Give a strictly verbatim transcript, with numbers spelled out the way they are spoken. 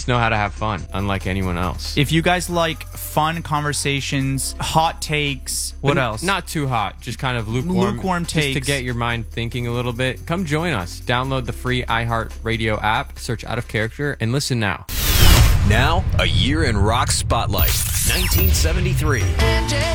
just know how to have fun, unlike anyone else. If you guys like fun conversations, hot takes, what But else? Not too hot, just kind of lukewarm. Lukewarm just to takes. get your mind thinking a little bit. Come join us. Download the free iHeartRadio app, search Out of Character, and listen now. Now, a year in rock spotlight. nineteen seventy-three.